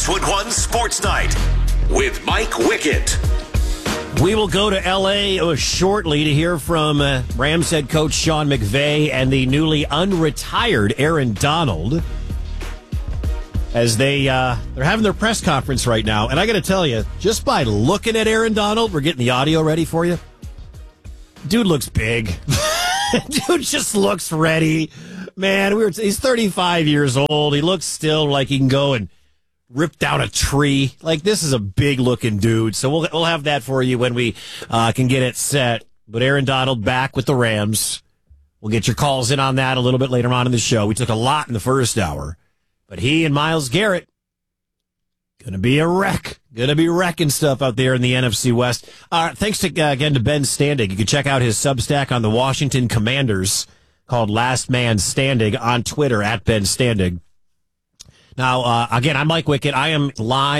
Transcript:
Wood One Sports Night with Mike Wickett. We will go to L.A. shortly to hear from Rams head coach Sean McVay and the newly unretired Aaron Donald as they're having their press conference right now. And I got to tell you, just by looking at Aaron Donald, we're getting the audio ready for you. Dude looks big. Dude just looks ready. Man, he's 35 years old. He looks still like he can go and rip down a tree. Like, this is a big-looking dude. So we'll have that for you when we can get it set. But Aaron Donald back with the Rams. We'll get your calls in on that a little bit later on in the show. We took a lot in the first hour. But he and Myles Garrett, going to be a wreck. Going to be wrecking stuff out there in the NFC West. Thanks again to Ben Standig. You can check out his Substack on the Washington Commanders called Last Man Standing on Twitter at Ben Standig. Now, again, I'm Mike Wickett. I am live